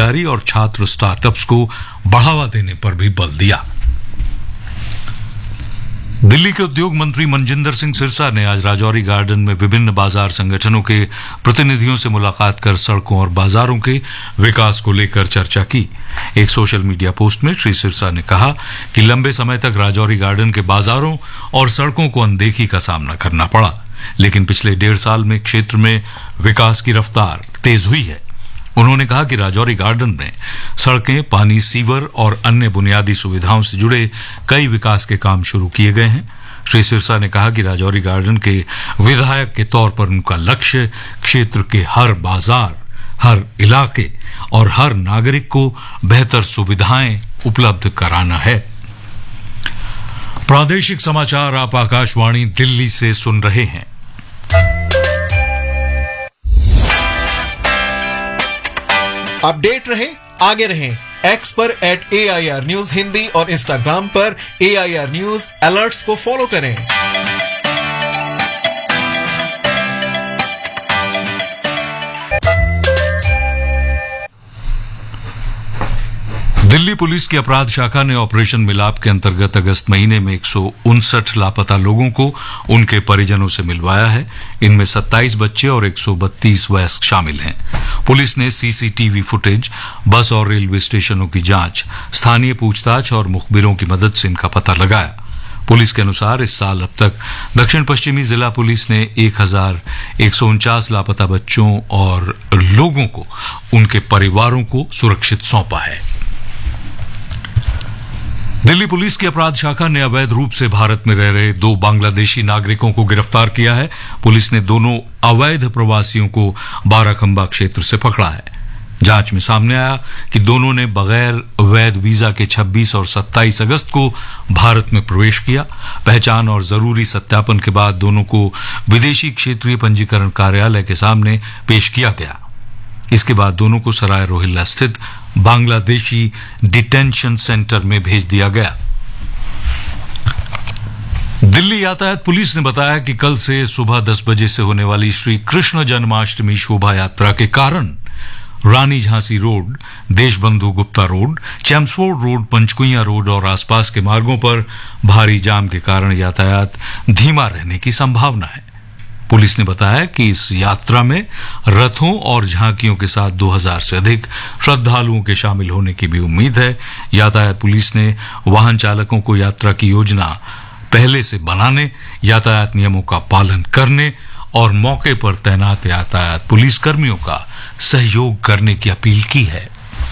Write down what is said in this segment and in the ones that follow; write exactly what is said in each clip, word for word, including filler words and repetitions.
भागीदारी और छात्र स्टार्टअप्स को बढ़ावा देने पर भी बल दिया। दिल्ली के उद्योग मंत्री मनजिंदर सिंह सिरसा ने आज राजौरी गार्डन में विभिन्न बाजार संगठनों के प्रतिनिधियों से मुलाकात कर सड़कों और बाजारों के विकास को लेकर चर्चा की। एक सोशल मीडिया पोस्ट में श्री सिरसा ने कहा कि लंबे समय तक राजौरी गार्डन के बाजारों और सड़कों को अनदेखी का सामना करना पड़ा, लेकिन पिछले डेढ़ साल में क्षेत्र में विकास की रफ्तार तेज हुई है। उन्होंने कहा कि राजौरी गार्डन में सड़कें, पानी, सीवर और अन्य बुनियादी सुविधाओं से जुड़े कई विकास के काम शुरू किए गए हैं। श्री सिरसा ने कहा कि राजौरी गार्डन के विधायक के तौर पर उनका लक्ष्य क्षेत्र के हर बाजार, हर इलाके और हर नागरिक को बेहतर सुविधाएं उपलब्ध कराना है। प्रादेशिक समाचार आप आकाशवाणी दिल्ली से सुन रहे हैं। अपडेट रहे, आगे रहें। एक्स पर eight A I R news Hindi और इंस्टाग्राम पर ए आई आर न्यूज अलर्ट्स को फॉलो करें। दिल्ली पुलिस की अपराध शाखा ने ऑपरेशन मिलाप के अंतर्गत अगस्त महीने में एक सौ उनसठ लापता लोगों को उनके परिजनों से मिलवाया है। इनमें सत्ताईस बच्चे और एक सौ बत्तीस वयस्क शामिल हैं। पुलिस ने सीसीटीवी फुटेज, बस और रेलवे स्टेशनों की जांच, स्थानीय पूछताछ और मुखबिरों की मदद से इनका पता लगाया। पुलिस के अनुसार इस साल अब तक दक्षिण पश्चिमी जिला पुलिस ने एक हजार एक सौ उनचास लापता बच्चों और लोगों को उनके परिवारों को सुरक्षित सौंपा है। दिल्ली पुलिस की अपराध शाखा ने अवैध रूप से भारत में रह रहे दो बांग्लादेशी नागरिकों को गिरफ्तार किया है। पुलिस ने दोनों अवैध प्रवासियों को बाराखंबा क्षेत्र से पकड़ा है। जांच में सामने आया कि दोनों ने बगैर वैध वीजा के छब्बीस और सत्ताईस अगस्त को भारत में प्रवेश किया। पहचान और जरूरी सत्यापन के बाद दोनों को विदेशी क्षेत्रीय पंजीकरण कार्यालय के सामने पेश किया गया। इसके बाद दोनों को सराय रोहिल्ला स्थित बांग्लादेशी डिटेंशन सेंटर में भेज दिया गया। दिल्ली यातायात पुलिस ने बताया कि कल से सुबह दस बजे से होने वाली श्री कृष्ण जन्माष्टमी शोभा यात्रा के कारण रानी Jhansi road, Deshbandhu Gupta road, Chelmsford road, Panchkuiya road और आसपास के मार्गों पर भारी जाम के कारण यातायात धीमा रहने की संभावना है। पुलिस ने बताया कि इस यात्रा में रथों और झांकियों के साथ दो हज़ार से अधिक श्रद्धालुओं के शामिल होने की भी उम्मीद है। यातायात पुलिस ने वाहन चालकों को यात्रा की योजना पहले से बनाने, यातायात नियमों का पालन करने और मौके पर तैनात यातायात पुलिस कर्मियों का सहयोग करने की अपील की है।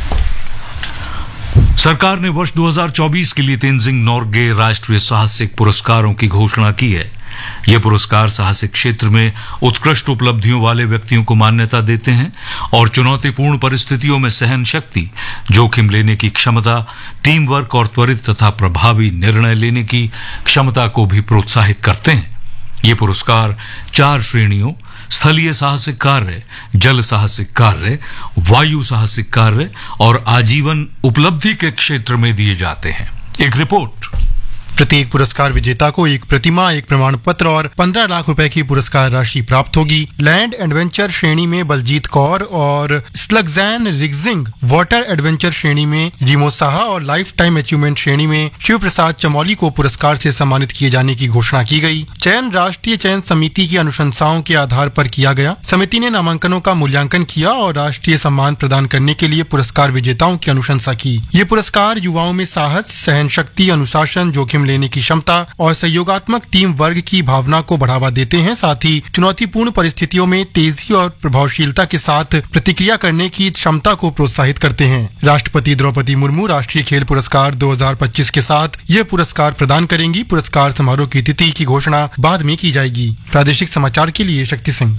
सरकार ने वर्ष दो हज़ार चौबीस के लिए तेनजिंग नोर्गे राष्ट्रीय साहसिक पुरस्कारों की घोषणा की है। ये पुरस्कार साहसिक क्षेत्र में उत्कृष्ट उपलब्धियों वाले व्यक्तियों को मान्यता देते हैं और चुनौतीपूर्ण परिस्थितियों में सहन शक्ति, जोखिम लेने की क्षमता, टीम वर्क और त्वरित तथा प्रभावी निर्णय लेने की क्षमता को भी प्रोत्साहित करते हैं। ये पुरस्कार चार श्रेणियों स्थलीय साहसिक कार्य, जल साहसिक कार्य, वायु साहसिक कार्य और आजीवन उपलब्धि के क्षेत्र में दिए जाते हैं। एक रिपोर्ट। प्रत्येक पुरस्कार विजेता को एक प्रतिमा, एक प्रमाण पत्र और पंद्रह लाख रुपए की पुरस्कार राशि प्राप्त होगी। लैंड एडवेंचर श्रेणी में बलजीत कौर और स्लगजैन रिग्जिंग, वाटर एडवेंचर श्रेणी में रीमो साहा और लाइफ टाइम अचीवमेंट श्रेणी में शिव प्रसाद चमौली को पुरस्कार से सम्मानित किए जाने की घोषणा की गई। चयन राष्ट्रीय चयन समिति की अनुशंसाओं के आधार पर किया गया। समिति ने नामांकनों का मूल्यांकन किया और राष्ट्रीय सम्मान प्रदान करने के लिए पुरस्कार विजेताओं की अनुशंसा की। ये पुरस्कार युवाओं में साहस, सहन शक्ति, अनुशासन, जोखिम लेने की क्षमता और सहयोगात्मक टीम वर्ग की भावना को बढ़ावा देते हैं। साथ ही चुनौतीपूर्ण परिस्थितियों में तेजी और प्रभावशीलता के साथ प्रतिक्रिया करने की क्षमता को प्रोत्साहित करते हैं। राष्ट्रपति द्रौपदी मुर्मू राष्ट्रीय खेल पुरस्कार दो हज़ार पच्चीस के साथ ये पुरस्कार प्रदान करेंगी। पुरस्कार समारोह की तिथि की घोषणा बाद में की जाएगी। प्रादेशिक समाचार के लिए शक्ति सिंह।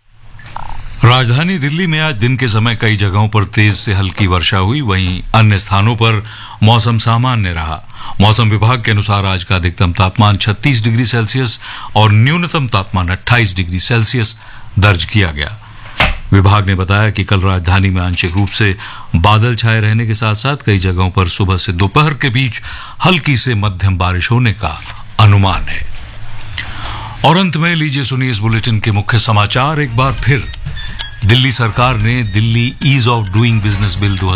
राजधानी दिल्ली में आज दिन के समय कई जगहों पर तेज से हल्की वर्षा हुई, वहीं अन्य स्थानों पर मौसम सामान्य रहा। मौसम विभाग के अनुसार आज का अधिकतम तापमान छत्तीस डिग्री सेल्सियस और न्यूनतम तापमान अट्ठाईस डिग्री सेल्सियस दर्ज किया गया। विभाग ने बताया कि कल राजधानी में आंशिक रूप से बादल छाए रहने के साथ साथ कई जगहों पर सुबह से दोपहर के बीच हल्की से मध्यम बारिश होने का अनुमान है। और अंत में लीजिए सुनिए इस बुलेटिन के मुख्य समाचार एक बार फिर। दिल्ली सरकार ने Delhi ease of doing business bill